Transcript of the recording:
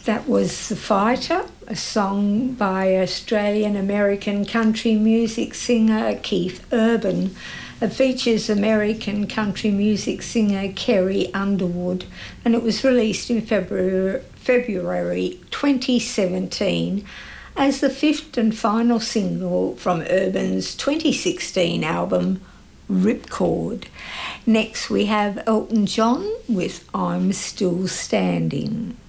That was The Fighter, a song by Australian-American country music singer Keith Urban. It features American country music singer Carrie Underwood, and it was released in February 2017 as the fifth and final single from Urban's 2016 album Ripcord. Next we have Elton John with I'm Still Standing.